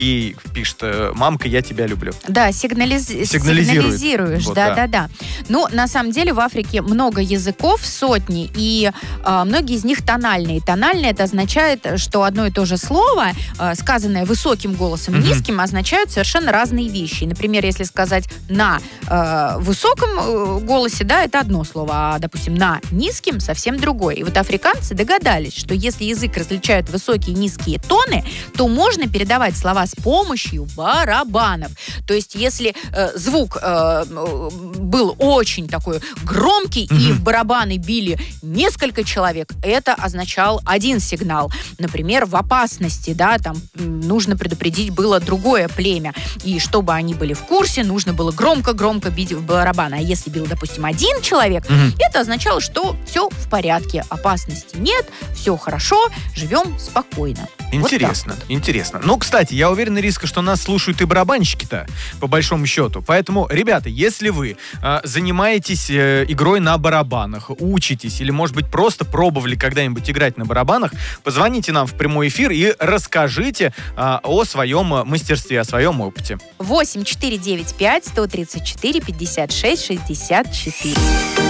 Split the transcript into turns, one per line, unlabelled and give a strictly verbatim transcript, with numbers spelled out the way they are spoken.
и пишет: «Мамка, я тебя люблю».
Да, сигнализ...
Сигнализирует.
сигнализируешь.
Вот,
да,
да.
да, да. Ну, на самом деле в Африке много языков, сотни, и э, многие из них тональные. Тональные — это означает, что одно и то же слово, э, сказанное высоким голосом и
Мгм.
низким, означают совершенно разные вещи. Например, если сказать «на» э, высоком э, голосе, да, это одно слово, а, допустим, «на» низким — совсем другое. И вот африканцы догадались, что если язык различает высокие и низкие тоны, то можно передавать слова с помощью барабанов. То есть, если э, звук э, был очень такой громкий,
Мгм.
и в барабаны били несколько человек, это означал один сигнал. Например, в опасности, да, там м, нужно предупредить было другое племя. И чтобы они были в курсе, нужно было громко-громко бить в барабаны. А если бил, допустим, один человек,
Мгм.
это означало, что все в порядке, опасности нет, все хорошо, живем спокойно.
Интересно, интересно. Ну, кстати, я уверен, Ириска, что нас слушают и барабанщики-то, по большому счету. Поэтому, ребята, если вы э, занимаетесь э, игрой на барабанах, учитесь, или, может быть, просто пробовали когда-нибудь играть на барабанах, позвоните нам в прямой эфир и расскажите э, о своем э, мастерстве, о своем опыте.
восемь четыре девять пять сто тридцать четыре пятьдесят шесть шестьдесят четыре.